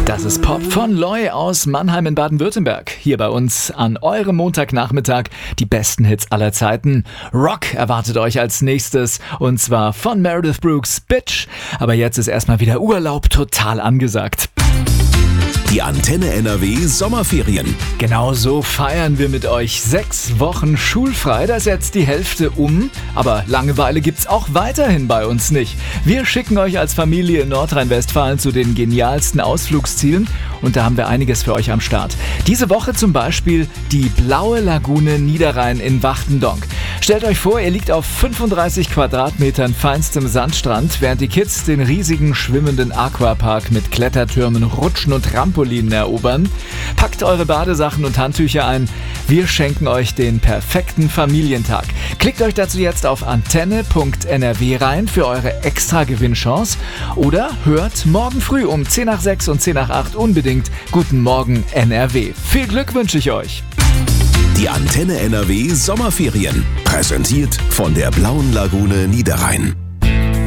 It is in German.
Das ist Pop von Loy aus Mannheim in Baden-Württemberg. Hier bei uns an eurem Montagnachmittag die besten Hits aller Zeiten. Rock erwartet euch als nächstes und zwar von Meredith Brooks, Bitch. Aber jetzt ist erstmal wieder Urlaub total angesagt. Die Antenne NRW Sommerferien. Genau so feiern wir mit euch 6 Wochen schulfrei. Da ist jetzt die Hälfte um. Aber Langeweile gibt's auch weiterhin bei uns nicht. Wir schicken euch als Familie in Nordrhein-Westfalen zu den genialsten Ausflugszielen. Und da haben wir einiges für euch am Start. Diese Woche zum Beispiel die Blaue Lagune Niederrhein in Wachtendonk. Stellt euch vor, ihr liegt auf 35 Quadratmetern feinstem Sandstrand, während die Kids den riesigen schwimmenden Aquapark mit Klettertürmen, Rutschen und Trampolinen erobern. Packt eure Badesachen und Handtücher ein. Wir schenken euch den perfekten Familientag. Klickt euch dazu jetzt auf antenne.nrw rein für eure extra Gewinnchance oder hört morgen früh um 10 nach 6 und 10 nach 8 unbedingt Guten Morgen NRW. Viel Glück wünsche ich euch. Die Antenne NRW Sommerferien. Präsentiert von der Blauen Lagune Niederrhein.